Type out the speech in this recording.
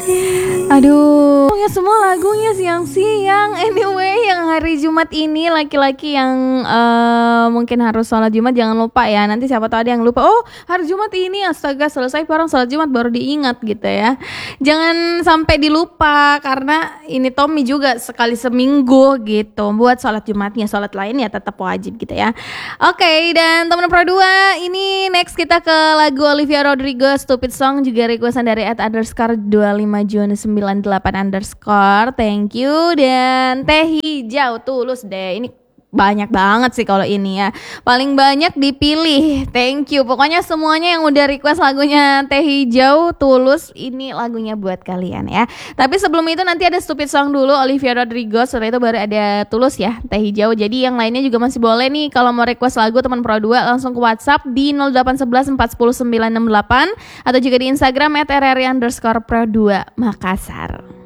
Aduh, ya semua lagunya siang-siang. Anyway, yang hari Jumat ini laki-laki yang mungkin harus sholat Jumat jangan lupa ya. Nanti siapa tahu ada yang lupa. Oh, hari Jumat ini astaga selesai orang sholat Jumat baru diingat gitu ya. Jangan sampai dilupa karena ini Tommy juga sekali seminggu gitu. Buat sholat Jumatnya, sholat lain ya tetap wajib gitu ya. Oke, dan teman Pro 2 ini next kita ke lagu Olivia Rodrigo Stupid Song, juga requestan dari @_June98_. Thank you. Dan Teh Hijau Tulus deh. Ini banyak banget sih kalau ini ya. Paling banyak dipilih. Thank you. Pokoknya semuanya yang udah request lagunya Teh Hijau Tulus, ini lagunya buat kalian ya. Tapi sebelum itu nanti ada Stupid Song dulu Olivia Rodrigo, setelah itu baru ada Tulus ya, Teh Hijau. Jadi yang lainnya juga masih boleh nih kalau mau request lagu teman Pro 2 langsung ke WhatsApp di 0811 410 968 atau juga di Instagram @rri_pro2 Makassar.